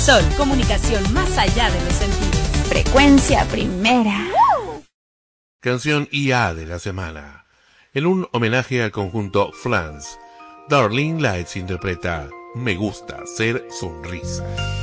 Sol, comunicación más allá de los sentidos. Frecuencia primera. Canción IA de la semana. En un homenaje al conjunto Flans, Darlene Lights interpreta Me gusta ser sonrisa.